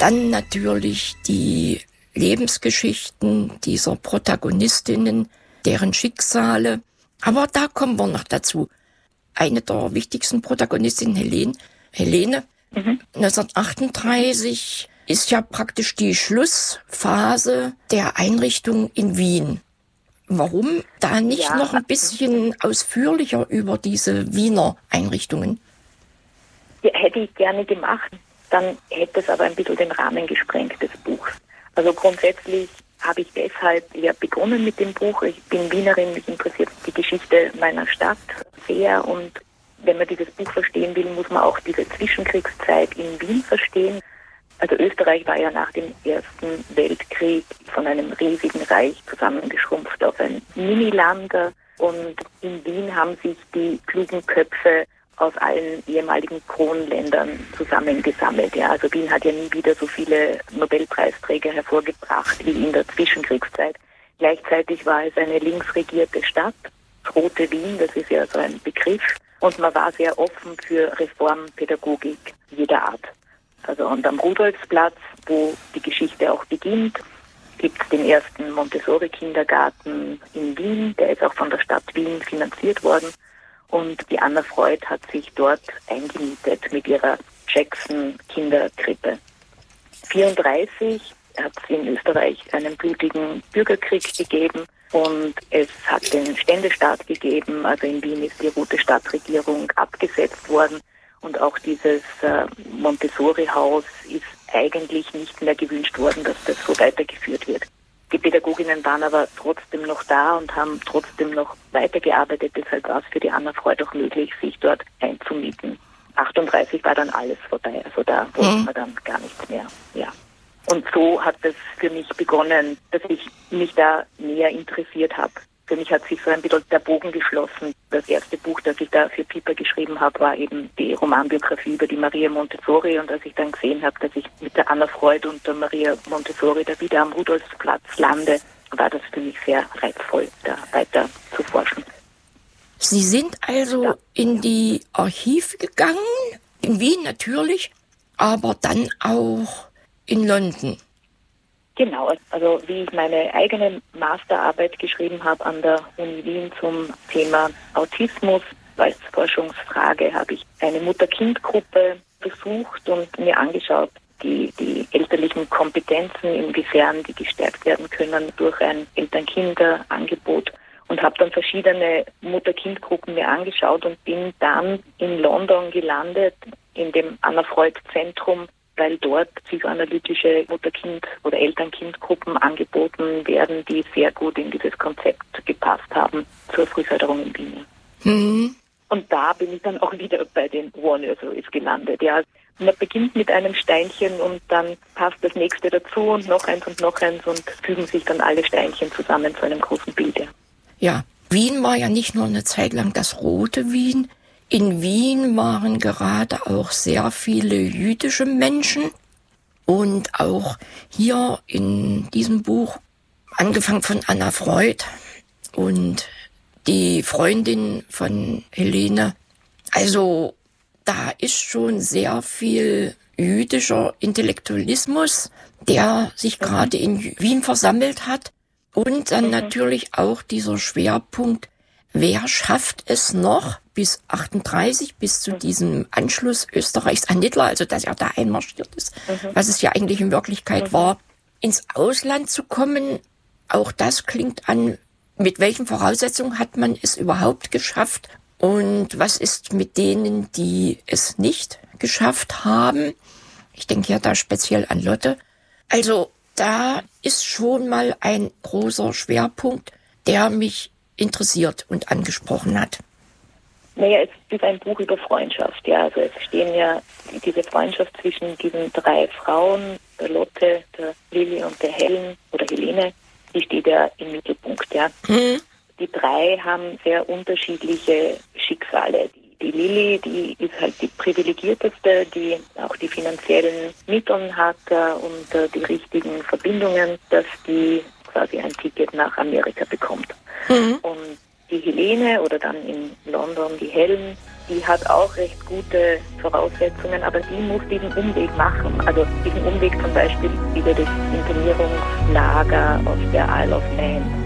Dann natürlich die Lebensgeschichten dieser Protagonistinnen, deren Schicksale. Aber da kommen wir noch dazu. Eine der wichtigsten Protagonistinnen, Helene, 1938 ist ja praktisch die Schlussphase der Einrichtung in Wien. Warum da nicht noch ein bisschen ausführlicher über diese Wiener Einrichtungen? Ja, hätte ich gerne gemacht. Dann hätte es aber ein bisschen den Rahmen gesprengt des Buchs. Also grundsätzlich habe ich deshalb ja begonnen mit dem Buch. Ich bin Wienerin, mich interessiert die Geschichte meiner Stadt sehr, und wenn man dieses Buch verstehen will, muss man auch diese Zwischenkriegszeit in Wien verstehen. Also Österreich war ja nach dem Ersten Weltkrieg von einem riesigen Reich zusammengeschrumpft auf ein Miniland, und in Wien haben sich die klugen Köpfe aus allen ehemaligen Kronländern zusammengesammelt. Ja, also Wien hat ja nie wieder so viele Nobelpreisträger hervorgebracht wie in der Zwischenkriegszeit. Gleichzeitig war es eine linksregierte Stadt, das rote Wien, das ist ja so ein Begriff, und man war sehr offen für Reformpädagogik jeder Art. Also und am Rudolfsplatz, wo die Geschichte auch beginnt, gibt es den ersten Montessori-Kindergarten in Wien, der ist auch von der Stadt Wien finanziert worden. Und die Anna Freud hat sich dort eingemietet mit ihrer Jackson-Kinderkrippe. 1934 hat es in Österreich einen blutigen Bürgerkrieg gegeben und es hat den Ständestaat gegeben. Also in Wien ist die Rote Stadtregierung abgesetzt worden und auch dieses Montessori-Haus ist eigentlich nicht mehr gewünscht worden, dass das so weitergeführt wird. Die Pädagoginnen waren aber trotzdem noch da und haben trotzdem noch weitergearbeitet. Deshalb war es für die Anna Freud auch möglich, sich dort einzumieten. 1938 war dann alles vorbei. Also da wollten wir dann gar nichts mehr. Ja. Und so hat es für mich begonnen, dass ich mich da näher interessiert habe. Für mich hat sich so ein bisschen der Bogen geschlossen. Das erste Buch, das ich da für Piper geschrieben habe, war eben die Romanbiografie über die Maria Montessori. Und als ich dann gesehen habe, dass ich mit der Anna Freud und der Maria Montessori da wieder am Rudolfsplatz lande, war das für mich sehr reizvoll, da weiter zu forschen. Sie sind also in die Archive gegangen, in Wien natürlich, aber dann auch in London. Genau, also wie ich meine eigene Masterarbeit geschrieben habe an der Uni Wien zum Thema Autismus als Forschungsfrage, habe ich eine Mutter-Kind-Gruppe besucht und mir angeschaut, die elterlichen Kompetenzen, inwiefern die gestärkt werden können durch ein Eltern-Kinder-Angebot, und habe dann verschiedene Mutter-Kind-Gruppen mir angeschaut und bin dann in London gelandet, in dem Anna Freud Zentrum, weil dort psychoanalytische Mutter-Kind- oder Eltern-Kind-Gruppen angeboten werden, die sehr gut in dieses Konzept gepasst haben zur Frühförderung in Wien. Mhm. Und da bin ich dann auch wieder bei den War Nurseries gelandet. Ja, man beginnt mit einem Steinchen und dann passt das nächste dazu und noch eins und fügen sich dann alle Steinchen zusammen zu einem großen Bild. Ja, Wien war ja nicht nur eine Zeit lang das rote Wien. In Wien waren gerade auch sehr viele jüdische Menschen und auch hier in diesem Buch, angefangen von Anna Freud und die Freundin von Helene. Also da ist schon sehr viel jüdischer Intellektualismus, der sich gerade in Wien versammelt hat. Und dann natürlich auch dieser Schwerpunkt, wer schafft es noch bis 38, bis zu diesem Anschluss Österreichs an Hitler, also dass er da einmarschiert ist, was es ja eigentlich in Wirklichkeit war, ins Ausland zu kommen. Auch das klingt an, mit welchen Voraussetzungen hat man es überhaupt geschafft und was ist mit denen, die es nicht geschafft haben. Ich denke ja da speziell an Lotte. Also da ist schon mal ein großer Schwerpunkt, der mich interessiert und angesprochen hat. Naja, es ist ein Buch über Freundschaft, ja. Also es stehen ja diese Freundschaft zwischen diesen drei Frauen, der Lotte, der Lilly und der Helen oder Helene, die steht ja im Mittelpunkt, ja. Die drei haben sehr unterschiedliche Schicksale. Die Lilly, die ist halt die privilegierteste, die auch die finanziellen Mittel hat und die richtigen Verbindungen, dass die quasi ein Ticket nach Amerika bekommt. Und Die Helene oder dann in London die Helen, die hat auch recht gute Voraussetzungen, aber die muss diesen Umweg machen. Also diesen Umweg zum Beispiel über das Internierungslager auf der Isle of Man.